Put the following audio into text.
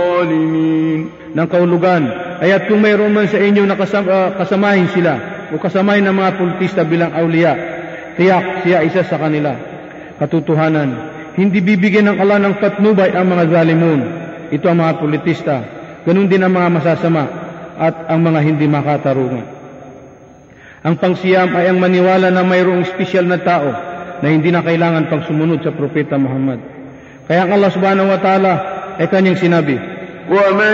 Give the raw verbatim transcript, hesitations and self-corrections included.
ng kaulugan. Aya't kung mayroon man sa inyo na kasam, uh, kasamahin sila o kasamahin ng mga pultista bilang awliya, tiyak siya isa sa kanila. Katotohanan, hindi bibigyan ng Allah ng patnubay ang mga zalimun. Ito ang mga pultista. Ganun din ang mga masasama at ang mga hindi makatarungan. Ang pangsiyam ay ang maniwala na mayroong espesyal na tao na hindi na kailangan pang sumunod sa Propeta Muhammad. Kaya ang Allah subhanahu wa ta'ala ay kanyang sinabi,